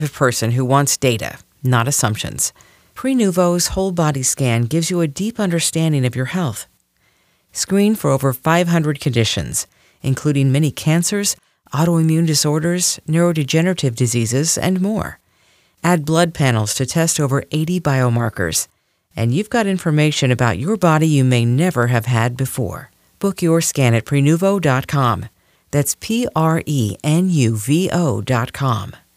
person who wants data, not assumptions. Prenuvo's whole body scan gives you a deep understanding of your health. Screen for over 500 conditions, including many cancers, autoimmune disorders, neurodegenerative diseases, and more. Add blood panels to test over 80 biomarkers, and you've got information about your body you may never have had before. Book your scan at Prenuvo.com. That's Prenuvo.com.